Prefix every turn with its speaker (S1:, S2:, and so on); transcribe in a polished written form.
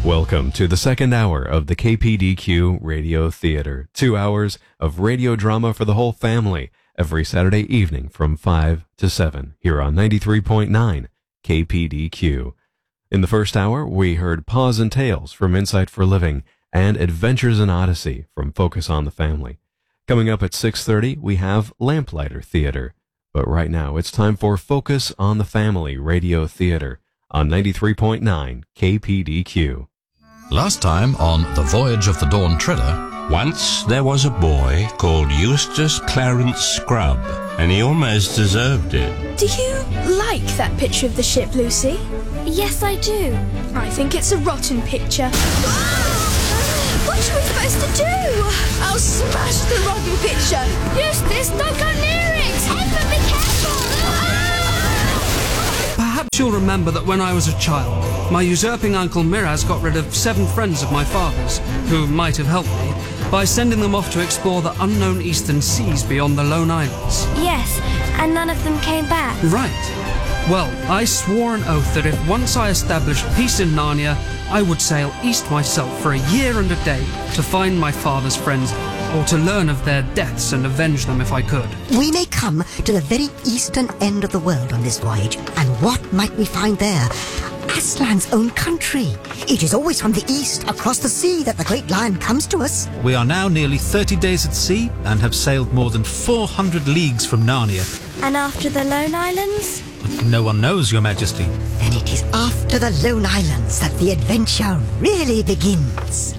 S1: Welcome to the second hour of the KPDQ Radio Theater. 2 hours of radio drama for the whole family every Saturday evening from 5 to 7 here on 93.9 KPDQ. In the first hour, we heard Paws and Tales from Insight for Living and Adventures in Odyssey from Focus on the Family. Coming up at 6:30, we have Lamplighter Theater. But right now, it's time for Focus on the Family Radio Theater on 93.9 KPDQ.
S2: Last time on The Voyage of the Dawn Treader.
S3: Once there was a boy called Eustace Clarence Scrubb, and he almost deserved it.
S4: Do you like that picture of the ship, Lucy?
S5: Yes, I do.
S4: I think it's a rotten picture. What are we supposed to do? I'll smash the rotten picture.
S5: Eustace, don't go near it! Emma, be careful!
S6: Perhaps you'll remember that when I was a child, my usurping Uncle Miraz got rid of 7 friends of my father's, who might have helped me, by sending them off to explore the unknown eastern seas beyond the Lone Islands.
S5: Yes, and none of them came back.
S6: Right. Well, I swore an oath that if once I established peace in Narnia, I would sail east myself for a year and a day to find my father's friends, or to learn of their deaths and avenge them if I could.
S7: We may come to the very eastern end of the world on this voyage, and what might we find there? Aslan's own country. It is always from the east, across the sea, that the Great Lion comes to us.
S8: We are now nearly 30 days at sea and have sailed more than 400 leagues from Narnia.
S5: And after the Lone Islands?
S8: No one knows, Your Majesty.
S7: Then it is after the Lone Islands that the adventure really begins.